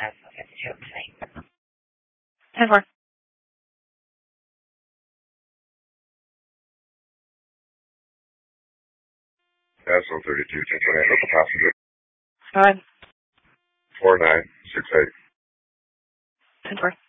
10-4. National 32, 10-4, local passenger. Go ahead. 4968. 10-4.